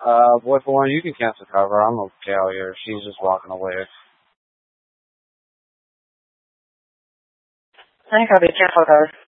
Boy for one, you can cancel cover. I'm okay out here. She's just walking away. I copy, cancel cover.